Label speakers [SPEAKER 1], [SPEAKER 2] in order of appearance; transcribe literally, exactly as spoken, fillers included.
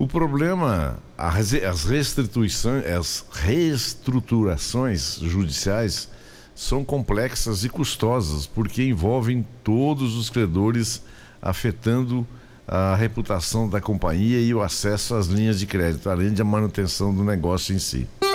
[SPEAKER 1] problema, as as restituições, as reestruturações judiciais são complexas e custosas, porque envolvem todos os credores, afetando a reputação da companhia e o acesso às linhas de crédito, além da manutenção do negócio em si.